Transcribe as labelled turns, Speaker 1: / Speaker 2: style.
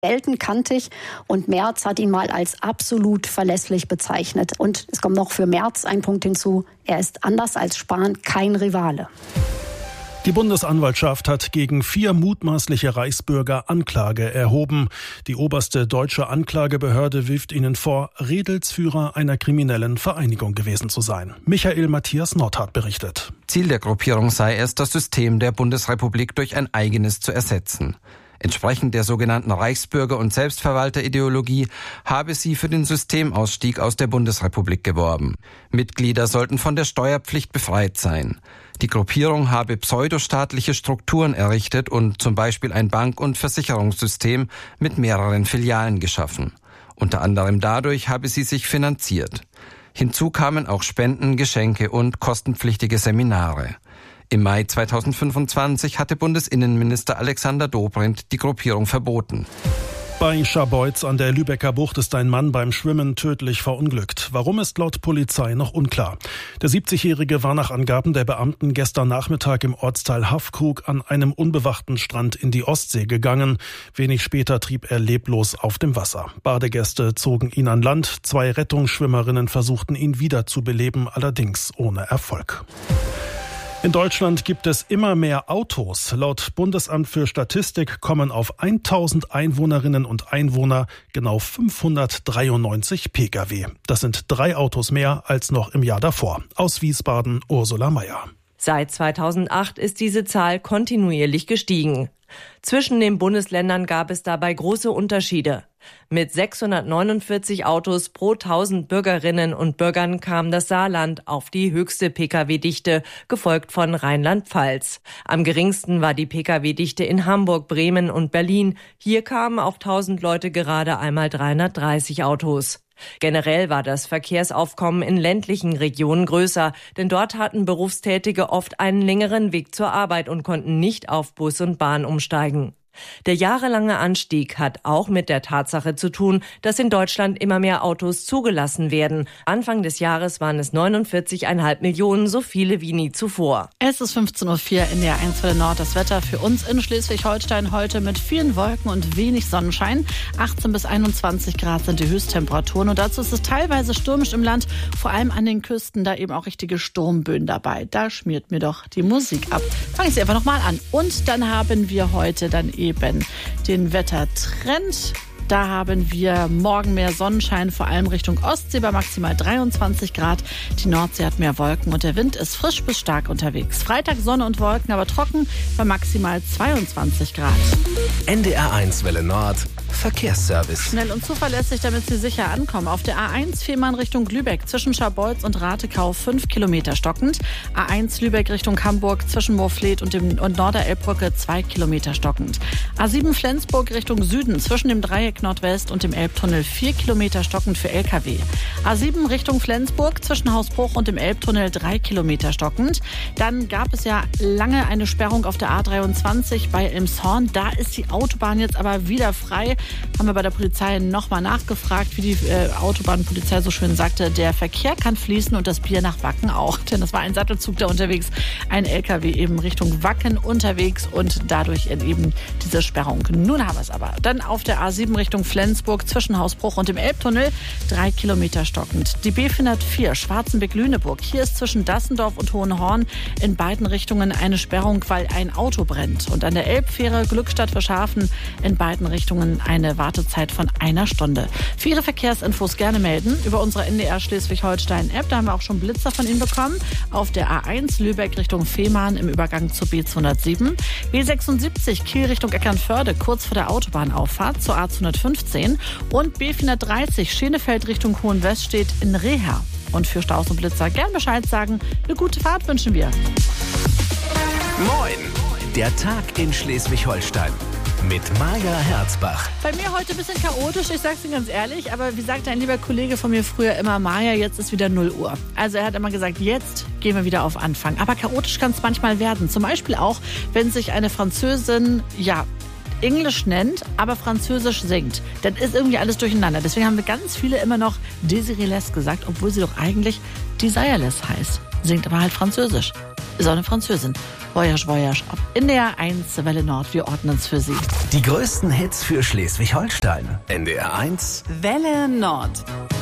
Speaker 1: selten kantig und Merz hat ihn mal als absolut verlässlich bezeichnet. Und es kommt noch für Merz ein Punkt hinzu, er ist anders als Spahn kein Rivale.
Speaker 2: Die Bundesanwaltschaft hat gegen 4 mutmaßliche Reichsbürger Anklage erhoben. Die oberste deutsche Anklagebehörde wirft ihnen vor, Redelsführer einer kriminellen Vereinigung gewesen zu sein. Michael Matthias Nordhardt berichtet.
Speaker 3: Ziel der Gruppierung sei es, das System der Bundesrepublik durch ein eigenes zu ersetzen. Entsprechend der sogenannten Reichsbürger- und Selbstverwalterideologie habe sie für den Systemausstieg aus der Bundesrepublik geworben. Mitglieder sollten von der Steuerpflicht befreit sein. Die Gruppierung habe pseudostaatliche Strukturen errichtet und zum Beispiel ein Bank- und Versicherungssystem mit mehreren Filialen geschaffen. Unter anderem dadurch habe sie sich finanziert. Hinzu kamen auch Spenden, Geschenke und kostenpflichtige Seminare. Im Mai 2025 hatte Bundesinnenminister Alexander Dobrindt die Gruppierung verboten.
Speaker 2: Bei Scharbeutz an der Lübecker Bucht ist ein Mann beim Schwimmen tödlich verunglückt. Warum, ist laut Polizei noch unklar. Der 70-Jährige war nach Angaben der Beamten gestern Nachmittag im Ortsteil Haffkrug an einem unbewachten Strand in die Ostsee gegangen. Wenig später trieb er leblos auf dem Wasser. Badegäste zogen ihn an Land. 2 Rettungsschwimmerinnen versuchten ihn wiederzubeleben, allerdings ohne Erfolg. In Deutschland gibt es immer mehr Autos. Laut Bundesamt für Statistik kommen auf 1000 Einwohnerinnen und Einwohner genau 593 Pkw. Das sind 3 Autos mehr als noch im Jahr davor. Aus Wiesbaden, Ursula Mayer.
Speaker 4: Seit 2008 ist diese Zahl kontinuierlich gestiegen. Zwischen den Bundesländern gab es dabei große Unterschiede. Mit 649 Autos pro 1000 Bürgerinnen und Bürgern kam das Saarland auf die höchste Pkw-Dichte, gefolgt von Rheinland-Pfalz. Am geringsten war die Pkw-Dichte in Hamburg, Bremen und Berlin. Hier kamen auf 1000 Leute gerade einmal 330 Autos. Generell war das Verkehrsaufkommen in ländlichen Regionen größer, denn dort hatten Berufstätige oft einen längeren Weg zur Arbeit und konnten nicht auf Bus und Bahn umsteigen. Der jahrelange Anstieg hat auch mit der Tatsache zu tun, dass in Deutschland immer mehr Autos zugelassen werden. Anfang des Jahres waren es 49,5 Millionen, so viele wie nie zuvor.
Speaker 5: Es ist 15.04 Uhr in der 1 Welle Nord. Das Wetter für uns in Schleswig-Holstein heute mit vielen Wolken und wenig Sonnenschein. 18 bis 21 Grad sind die Höchsttemperaturen und dazu ist es teilweise stürmisch im Land, vor allem an den Küsten, da eben auch richtige Sturmböen dabei. Da schmiert mir doch die Musik ab. Fangen Sie einfach nochmal an. Und dann haben wir heute dann eben den Wettertrend. Da haben wir morgen mehr Sonnenschein, vor allem Richtung Ostsee bei maximal 23 Grad. Die Nordsee hat mehr Wolken und der Wind ist frisch bis stark unterwegs. Freitag Sonne und Wolken, aber trocken bei maximal 22 Grad.
Speaker 6: NDR1 Welle Nord. Verkehrsservice.
Speaker 5: Schnell und zuverlässig, damit Sie sicher ankommen. Auf der A1 Fehmarn Richtung Lübeck zwischen Scharbeutz und Ratekau 5 Kilometer stockend. A1 Lübeck Richtung Hamburg zwischen Moorfleet und Norderelbbrücke 2 Kilometer stockend. A7 Flensburg Richtung Süden zwischen dem Dreieck Nordwest und dem Elbtunnel 4 Kilometer stockend für LKW. A7 Richtung Flensburg zwischen Hausbruch und dem Elbtunnel 3 Kilometer stockend. Dann gab es ja lange eine Sperrung auf der A23 bei Elmshorn. Da ist die Autobahn jetzt aber wieder frei. Haben wir bei der Polizei nochmal nachgefragt, wie die Autobahnpolizei so schön sagte, der Verkehr kann fließen und das Bier nach Wacken auch. Denn das war ein Sattelzug da unterwegs, ein LKW eben Richtung Wacken unterwegs und dadurch eben diese Sperrung. Nun haben wir es aber. Dann auf der A7 Richtung Flensburg zwischen Hausbruch und dem Elbtunnel 3 Kilometer stockend. Die B404 Schwarzenbeck-Lüneburg. Hier ist zwischen Dassendorf und Hohenhorn in beiden Richtungen eine Sperrung, weil ein Auto brennt. Und an der Elbfähre Glückstadt Verschafen in beiden Richtungen eine Wartezeit von 1 Stunde. Für Ihre Verkehrsinfos gerne melden über unsere NDR Schleswig-Holstein-App. Da haben wir auch schon Blitzer von Ihnen bekommen. Auf der A1 Lübeck Richtung Fehmarn im Übergang zur B207. B76 Kiel Richtung Eckernförde kurz vor der Autobahnauffahrt zur A215. Und B430 Schenefeld Richtung Hohenweststedt in Reha. Und für Staus und Blitzer gern Bescheid sagen. Eine gute Fahrt wünschen wir.
Speaker 6: Moin! Der Tag in Schleswig-Holstein. Mit Maja Herzbach.
Speaker 5: Bei mir heute ein bisschen chaotisch, ich sag's Ihnen ganz ehrlich, aber wie sagte ein lieber Kollege von mir früher immer, Maja, jetzt ist wieder 0 Uhr. Also er hat immer gesagt, jetzt gehen wir wieder auf Anfang. Aber chaotisch kann es manchmal werden. Zum Beispiel auch, wenn sich eine Französin, Englisch nennt, aber Französisch singt. Dann ist irgendwie alles durcheinander. Deswegen haben wir ganz viele immer noch Desiree Les gesagt, obwohl sie doch eigentlich Desireless heißt. Singt aber halt Französisch. Sonne Französin. Voyage, Voyage ab NDR 1 Welle Nord. Wir ordnen es für Sie.
Speaker 6: Die größten Hits für Schleswig-Holstein. NDR 1
Speaker 7: Welle Nord.